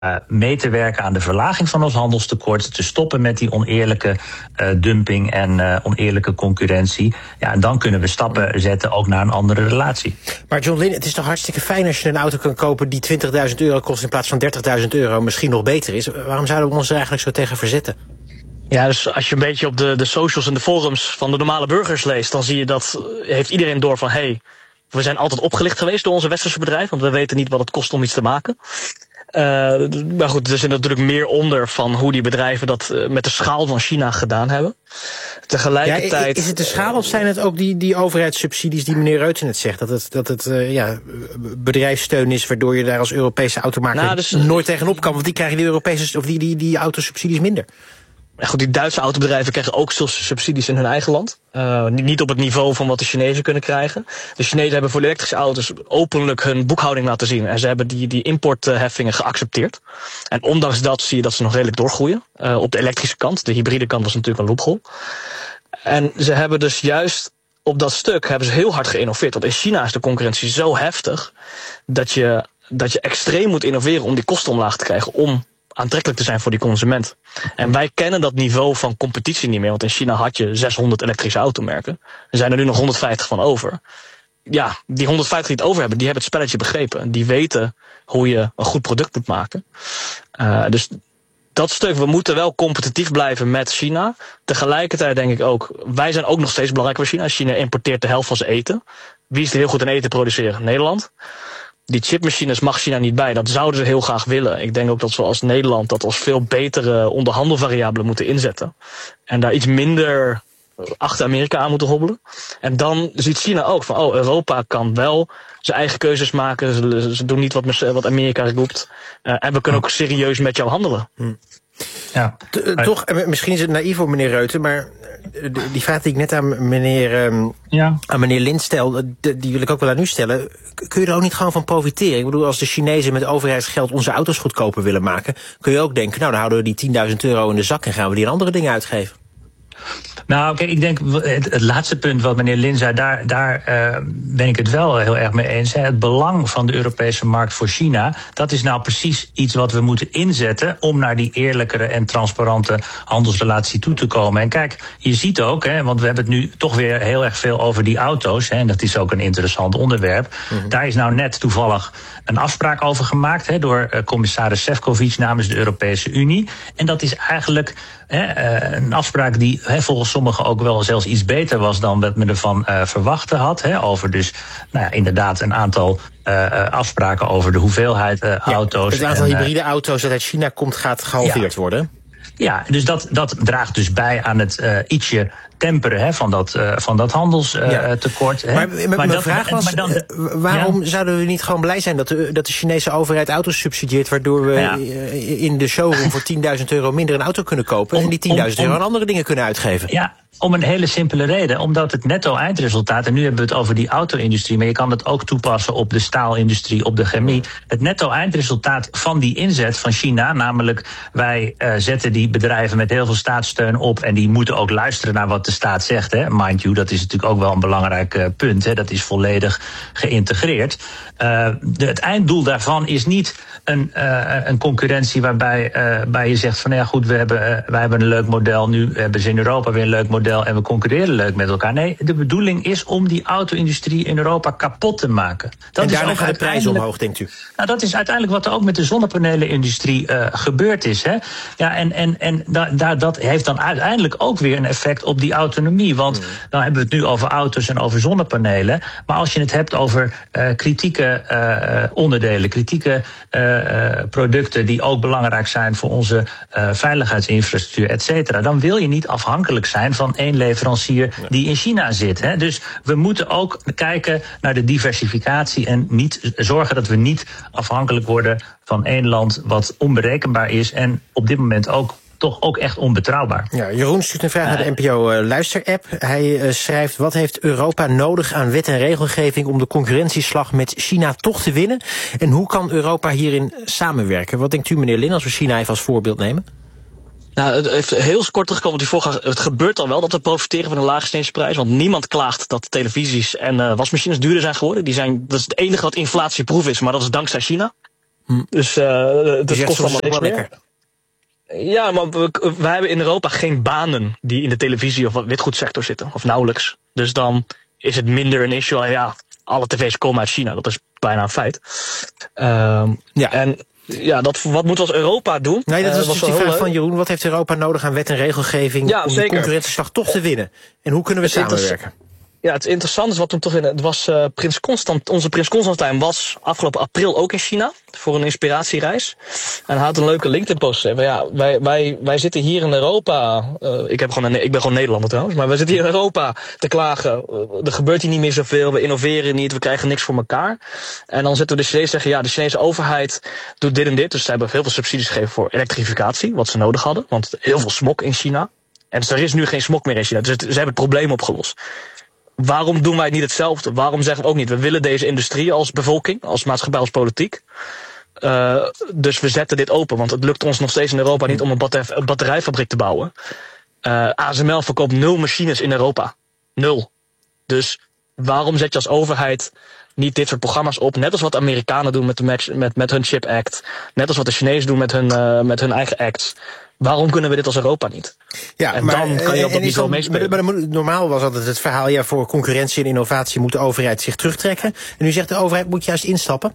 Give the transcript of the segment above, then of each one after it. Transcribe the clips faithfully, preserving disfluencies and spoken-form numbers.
Uh, mee te werken aan de verlaging van ons handelstekort, te stoppen met die oneerlijke uh, dumping en uh, oneerlijke concurrentie. Ja, en dan kunnen we stappen zetten ook naar een andere relatie. Maar John Lynn, het is toch hartstikke fijn als je een auto kan kopen die twintigduizend euro kost in plaats van dertigduizend euro, misschien nog beter is. Waarom zouden we ons er eigenlijk zo tegen verzetten? Ja, dus als je een beetje op de, de socials en de forums van de normale burgers leest, dan zie je dat, heeft iedereen door van, hé, hey, we zijn altijd opgelicht geweest door onze westerse bedrijven, want we weten niet wat het kost om iets te maken. Uh, maar goed, er zit natuurlijk meer onder van hoe die bedrijven dat uh, met de schaal van China gedaan hebben. Tegelijkertijd... Ja, is het de schaal of zijn het ook die, die overheidssubsidies die meneer Rutte net zegt? Dat het, dat het uh, ja, bedrijfssteun is waardoor je daar als Europese automaker nou, dus, nooit tegenop kan. Want die krijgen die Europese of die, die, die autosubsidies minder. Ja, goed, die Duitse autobedrijven krijgen ook subsidies in hun eigen land. Uh, niet op het niveau van wat de Chinezen kunnen krijgen. De Chinezen hebben voor de elektrische auto's openlijk hun boekhouding laten zien. En ze hebben die, die importheffingen geaccepteerd. En ondanks dat zie je dat ze nog redelijk doorgroeien. Uh, op de elektrische kant. De hybride kant was natuurlijk een loophole. En ze hebben dus juist op dat stuk hebben ze heel hard geïnnoveerd. Want in China is de concurrentie zo heftig dat je, dat je extreem moet innoveren om die kosten omlaag te krijgen. Om aantrekkelijk te zijn voor die consument. En wij kennen dat niveau van competitie niet meer. Want in China had je zeshonderd elektrische automerken. Er zijn er nu nog honderdvijftig van over. Ja, die honderdvijftig die het over hebben, die hebben het spelletje begrepen. Die weten hoe je een goed product moet maken. Uh, dus dat stuk, we moeten wel competitief blijven met China. Tegelijkertijd denk ik ook, wij zijn ook nog steeds belangrijk voor China. China importeert de helft van zijn eten. Wie is er heel goed in eten produceren? Nederland. Die chipmachines mag China niet bij. Dat zouden ze heel graag willen. Ik denk ook dat we als Nederland dat als veel betere onderhandelvariabelen moeten inzetten. En daar iets minder achter Amerika aan moeten hobbelen. En dan ziet China ook van, oh, Europa kan wel zijn eigen keuzes maken. Ze, ze doen niet wat, wat Amerika roept. Uh, en we kunnen ook serieus met jou handelen. Hm. Ja. Toch, misschien is het naïef voor meneer Rutte, maar die vraag die ik net aan meneer, um, ja. aan meneer Lind stel, die wil ik ook wel aan u stellen. Kun je er ook niet gewoon van profiteren? Ik bedoel, als de Chinezen met overheidsgeld onze auto's goedkoper willen maken, kun je ook denken, nou dan houden we die tienduizend euro in de zak en gaan we die aan andere dingen uitgeven. Nou, kijk, ik denk het, het laatste punt wat meneer Lin zei, daar, daar uh, ben ik het wel heel erg mee eens. Hè. Het belang van de Europese markt voor China, dat is nou precies iets wat we moeten inzetten om naar die eerlijkere en transparante handelsrelatie toe te komen. En kijk, je ziet ook, hè, want we hebben het nu toch weer heel erg veel over die auto's, hè, en dat is ook een interessant onderwerp. Mm-hmm. Daar is nou net toevallig een afspraak over gemaakt, hè, door uh, commissaris Šefčovič namens de Europese Unie. En dat is eigenlijk hè, uh, een afspraak die hè, volgens sommigen ook wel zelfs iets beter was dan wat men ervan uh, verwachten had. Hè, over dus nou ja, inderdaad een aantal uh, afspraken over de hoeveelheid uh, ja, auto's. Het aantal en, hybride uh, auto's dat uit China komt gaat gehalveerd ja. worden. Ja, dus dat, dat draagt dus bij aan het uh, ietsje temperen hè, van dat, uh, van dat handelstekort. Uh, ja. Maar, maar, maar mijn vraag was, maar dan, uh, waarom ja? zouden we niet gewoon blij zijn dat de, dat de Chinese overheid auto's subsidieert, waardoor we ja. in de showroom voor tienduizend euro minder een auto kunnen kopen om, en die tienduizend euro aan andere dingen kunnen uitgeven? Ja. Om een hele simpele reden. Omdat het netto eindresultaat, en nu hebben we het over die auto-industrie, maar je kan het ook toepassen op de staalindustrie, op de chemie. Het netto eindresultaat van die inzet van China, namelijk wij uh, zetten die bedrijven met heel veel staatssteun op en die moeten ook luisteren naar wat de staat zegt. Hè. Mind you, dat is natuurlijk ook wel een belangrijk uh, punt. Hè. Dat is volledig geïntegreerd. Uh, de, het einddoel daarvan is niet een, uh, een concurrentie waarbij uh, bij je zegt van ja goed, we hebben, uh, wij hebben een leuk model, nu hebben ze in Europa weer een leuk model en we concurreren leuk met elkaar. Nee, de bedoeling is om die auto-industrie in Europa kapot te maken. Dat en daarna gaat de prijs omhoog, denkt u? Nou, dat is uiteindelijk wat er ook met de zonnepanelenindustrie uh, gebeurd is. Hè? Ja, en en, en da, da, dat heeft dan uiteindelijk ook weer een effect op die autonomie. Want hmm. dan hebben we het nu over auto's en over zonnepanelen. Maar als je het hebt over uh, kritieke uh, onderdelen, kritieke uh, uh, producten die ook belangrijk zijn voor onze uh, veiligheidsinfrastructuur, et cetera, dan wil je niet afhankelijk zijn van één leverancier die in China zit. Hè. Dus we moeten ook kijken naar de diversificatie en niet zorgen dat we niet afhankelijk worden van één land wat onberekenbaar is en op dit moment ook toch ook echt onbetrouwbaar. Ja, Jeroen stuurt een vraag naar de N P O-luisterapp. Hij uh, schrijft, wat heeft Europa nodig aan wet en regelgeving om de concurrentieslag met China toch te winnen? En hoe kan Europa hierin samenwerken? Wat denkt u, meneer Lin, als we China even als voorbeeld nemen? Nou, het heeft heel kort teruggekomen op die vorige. Het gebeurt al wel dat we profiteren van een lage Chinese prijs. Want niemand klaagt dat televisies en uh, wasmachines duurder zijn geworden. Die zijn, dat is het enige wat inflatieproef is, maar dat is dankzij China. Hm. Dus uh, het dus kost allemaal niks meer. Lekker. Ja, maar we, wij hebben in Europa geen banen die in de televisie of witgoedsector zitten. Of nauwelijks. Dus dan is het minder een issue. Ja, alle tv's komen uit China. Dat is bijna een feit. Uh, ja. En ja, dat, wat moeten we als Europa doen? Nee, dat was, uh, was dus die vraag van Jeroen. Wat heeft Europa nodig aan wet en regelgeving ja, om zeker. de concurrentieslag toch te winnen? En hoe kunnen we het samenwerken? Ja, het interessante is wat toen toch in. Het was uh, Prins Constant, onze Prins Constantijn was afgelopen april ook in China voor een inspiratiereis. En hij had een leuke LinkedIn-post geschreven. Ja, wij, wij, wij zitten hier in Europa. Uh, ik, heb gewoon een, ik ben gewoon Nederlander trouwens, maar wij zitten hier in Europa te klagen. Uh, er gebeurt hier niet meer zoveel, we innoveren niet, we krijgen niks voor elkaar. En dan zitten we de Chinezen zeggen, ja, de Chinese overheid doet dit en dit. Dus ze hebben heel veel subsidies gegeven voor elektrificatie, wat ze nodig hadden. Want heel veel smog in China. En dus er is nu geen smog meer in China. Dus het, ze hebben het probleem opgelost. Waarom doen wij niet hetzelfde? Waarom zeggen we ook niet, we willen deze industrie als bevolking, als maatschappij, als politiek. Uh, dus we zetten dit open, want het lukt ons nog steeds in Europa niet om een, batter- een batterijfabriek te bouwen. Uh, A S M L verkoopt nul machines in Europa. Nul. Dus waarom zet je als overheid niet dit soort programma's op? Net als wat de Amerikanen doen met, de match, met, met hun Chip Act. Net als wat de Chinezen doen met hun, uh, met hun eigen acts. Waarom kunnen we dit als Europa niet? Ja, en maar, dan kan je op dat niveau meespelen. Maar, maar normaal was altijd het verhaal, ja, voor concurrentie en innovatie moet de overheid zich terugtrekken. En nu zegt de overheid moet juist instappen.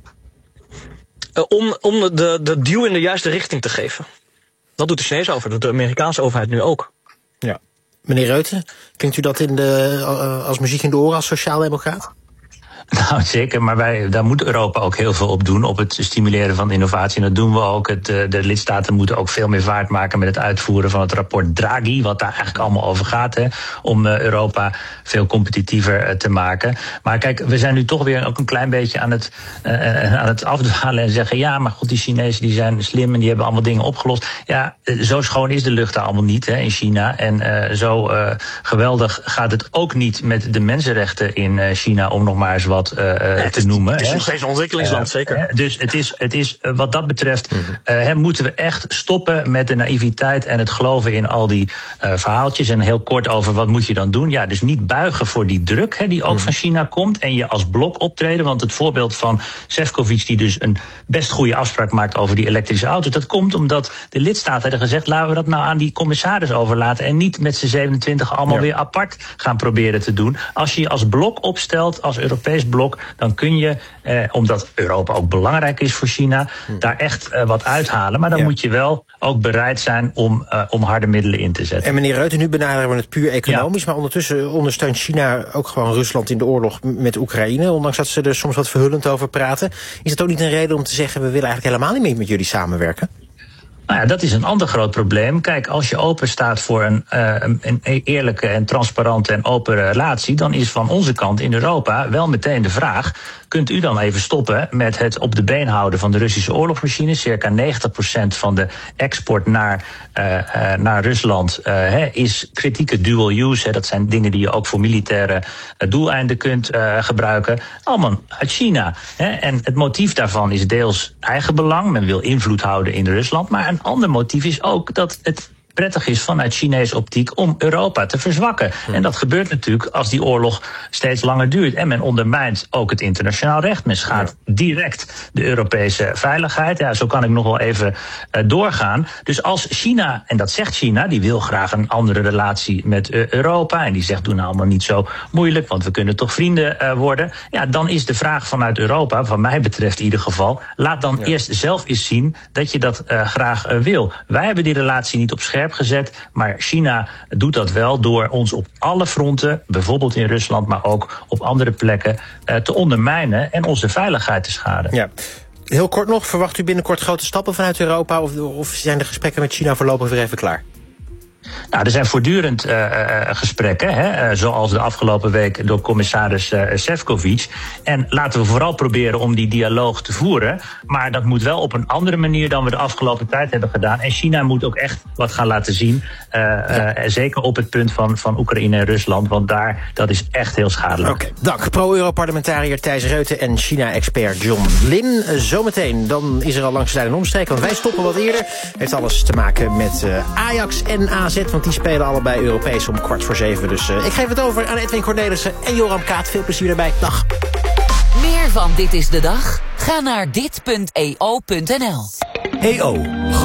Uh, om om de, de duw in de juiste richting te geven. Dat doet de Chinese overheid, dat doet de Amerikaanse overheid nu ook. Ja. Meneer Ruiten, klinkt u dat in de, uh, als muziek in de oren als sociaaldemocraat? Nou, zeker, maar wij, daar moet Europa ook heel veel op doen, op het stimuleren van innovatie. En dat doen we ook. Het, de lidstaten moeten ook veel meer vaart maken met het uitvoeren van het rapport Draghi, wat daar eigenlijk allemaal over gaat, hè, om Europa veel competitiever te maken. Maar kijk, we zijn nu toch weer ook een klein beetje aan het, uh, aan het afdwalen en zeggen, ja, maar goed, die Chinezen die zijn slim en die hebben allemaal dingen opgelost. Ja, zo schoon is de lucht daar allemaal niet, hè, in China. En uh, zo uh, geweldig gaat het ook niet met de mensenrechten in uh, China, om nog maar eens wat Wat, uh, ja, te noemen. Het is nog steeds een ontwikkelingsland, uh, zeker. Uh, dus het is, het is uh, wat dat betreft, uh, moeten we echt stoppen met de naïviteit en het geloven in al die uh, verhaaltjes. En heel kort over wat moet je dan doen? Ja, dus niet buigen voor die druk, hè, die ook mm. van China komt. En je als blok optreden. Want het voorbeeld van Šefčovič, die dus een best goede afspraak maakt over die elektrische auto's, dat komt omdat de lidstaten hebben gezegd, laten we dat nou aan die commissaris overlaten en niet met z'n zevenentwintig allemaal ja. weer apart gaan proberen te doen. Als je je als blok opstelt, als Europees blok, dan kun je, eh, omdat Europa ook belangrijk is voor China, hmm. daar echt uh, wat uithalen. Maar dan ja. moet je wel ook bereid zijn om, uh, om harde middelen in te zetten. En meneer Ruiten, nu benaderen we het puur economisch, ja. maar ondertussen ondersteunt China ook gewoon Rusland in de oorlog met Oekraïne, ondanks dat ze er soms wat verhullend over praten. Is het ook niet een reden om te zeggen, we willen eigenlijk helemaal niet meer met jullie samenwerken? Nou ja, dat is een ander groot probleem. Kijk, als je open staat voor een, uh, een eerlijke en transparante en open relatie, dan is van onze kant in Europa wel meteen de vraag, kunt u dan even stoppen met het op de been houden van de Russische oorlogsmachines? Circa negentig procent van de export naar, uh, uh, naar Rusland uh, he, is kritieke dual use. He, dat zijn dingen die je ook voor militaire uh, doeleinden kunt uh, gebruiken. Allemaal uit China. He. En het motief daarvan is deels eigenbelang. Men wil invloed houden in Rusland. Maar een ander motief is ook dat het prettig is vanuit Chinese optiek om Europa te verzwakken. Hmm. En dat gebeurt natuurlijk als die oorlog steeds langer duurt. En men ondermijnt ook het internationaal recht. Men schaadt ja. direct de Europese veiligheid. Ja, zo kan ik nog wel even uh, doorgaan. Dus als China, en dat zegt China, die wil graag een andere relatie met uh, Europa. En die zegt, doe nou allemaal niet zo moeilijk, want we kunnen toch vrienden uh, worden. Ja, dan is de vraag vanuit Europa, van mij betreft in ieder geval, laat dan ja. eerst zelf eens zien dat je dat uh, graag uh, wil. Wij hebben die relatie niet op scherp gezet, maar China doet dat wel door ons op alle fronten, bijvoorbeeld in Rusland, maar ook op andere plekken, uh, te ondermijnen en onze veiligheid te schaden. Ja. Heel kort nog, verwacht u binnenkort grote stappen vanuit Europa, of, of zijn de gesprekken met China voorlopig weer even klaar? Nou, er zijn voortdurend uh, uh, gesprekken, hè, uh, zoals de afgelopen week door commissaris uh, Šefčovič. En laten we vooral proberen om die dialoog te voeren. Maar dat moet wel op een andere manier dan we de afgelopen tijd hebben gedaan. En China moet ook echt wat gaan laten zien. Uh, uh, zeker op het punt van, van Oekraïne en Rusland. Want daar, dat is echt heel schadelijk. Oké, okay, dank. Pro-Europarlementariër Thijs Reuten en China-expert John Lin. Zometeen, dan is er al langs de lijn een omsteek. Want wij stoppen wat eerder. Heeft alles te maken met uh, Ajax en A Z. Want die spelen allebei Europees om kwart voor zeven. Dus uh, ik geef het over aan Edwin Cornelissen en Joram Kaat. Veel plezier erbij. Dag. Meer van Dit is de Dag? Ga naar dit punt e o punt n l. E O.